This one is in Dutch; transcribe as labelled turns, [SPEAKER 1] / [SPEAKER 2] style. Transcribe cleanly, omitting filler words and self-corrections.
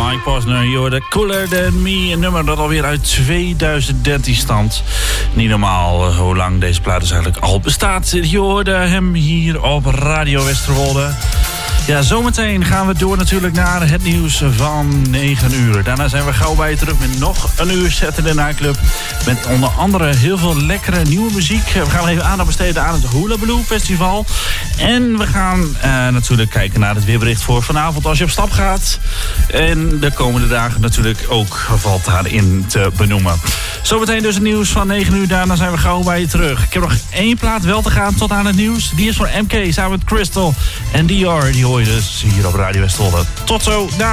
[SPEAKER 1] Mike Posner, je hoorde Cooler Than Me. Een nummer dat alweer uit 2013 stamt. Niet normaal hoe lang deze plaat dus eigenlijk al bestaat. Je hoorde hem hier op Radio Westerwolde. Ja, zometeen gaan we door natuurlijk naar het nieuws van 9 uur. Daarna zijn we gauw bij je terug met nog een uur Saturday Night Club. Met onder andere heel veel lekkere nieuwe muziek. We gaan even aandacht besteden aan het Hula Blue Festival. En we gaan natuurlijk kijken naar het weerbericht voor vanavond als je op stap gaat. En de komende dagen natuurlijk ook valt daarin te benoemen. Zometeen dus het nieuws van 9 uur. Daarna zijn we gauw bij je terug. Ik heb nog 1 plaat wel te gaan tot aan het nieuws. Die is voor MK samen met Crystal en Dior. Die hoor je dus hier op Radio Westerwolde. Tot zo.